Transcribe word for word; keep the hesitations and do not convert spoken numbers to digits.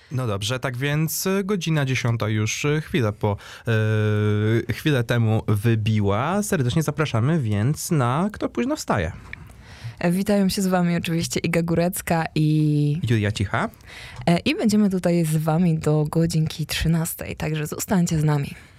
No dobrze, tak więc godzina dziesiąta już chwilę po, yy, chwilę temu wybiła. Serdecznie zapraszamy więc na Kto późno wstaje. Witają się z wami oczywiście Iga Górecka i Julia Cicha. I będziemy tutaj z wami do godzinki trzynastej, także zostańcie z nami.